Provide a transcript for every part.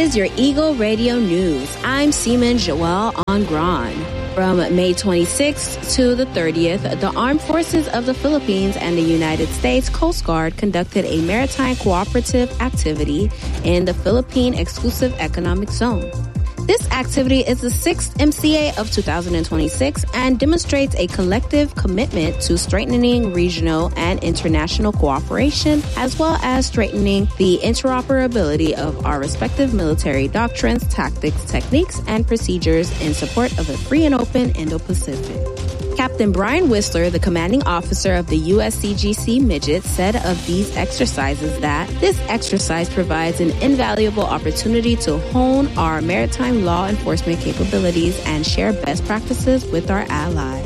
is your Eagle Radio News. I'm Seaman Joelle Angran. From May 26th to the 30th, the Armed Forces of the Philippines and the United States Coast Guard conducted a maritime cooperative activity in the Philippine Exclusive Economic Zone. This activity is the 6th MCA of 2026 and demonstrates a collective commitment to strengthening regional and international cooperation, as well as strengthening the interoperability of our respective military doctrines, tactics, techniques, and procedures in support of a free and open Indo-Pacific. Captain Brian Whistler, the commanding officer of the USCGC Midget, said of these exercises that this exercise provides an invaluable opportunity to hone our maritime law enforcement capabilities and share best practices with our allies.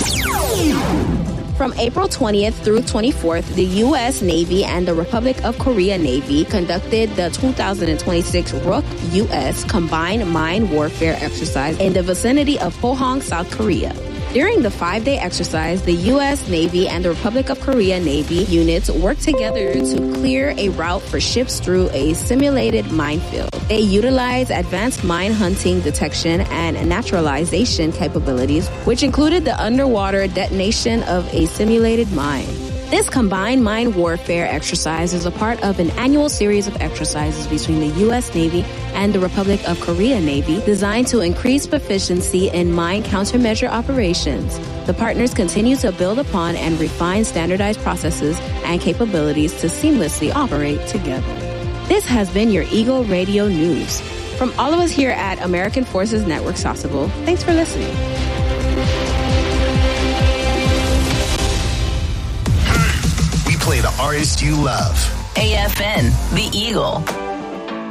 From April 20th through 24th, the U.S. Navy and the Republic of Korea Navy conducted the 2026 Rook U.S. Combined Mine Warfare Exercise in the vicinity of Pohang, South Korea. During the 5-day exercise, the U.S. Navy and the Republic of Korea Navy units worked together to clear a route for ships through a simulated minefield. They utilized advanced mine hunting detection and naturalization capabilities, which included the underwater detonation of a simulated mine. This combined mine warfare exercise is a part of an annual series of exercises between the U.S. Navy and the Republic of Korea Navy designed to increase proficiency in mine countermeasure operations. The partners continue to build upon and refine standardized processes and capabilities to seamlessly operate together. This has been your Eagle Radio News. From all of us here at American Forces Network Sasebo, thanks for listening. Play the artist you love. AFN, The Eagle.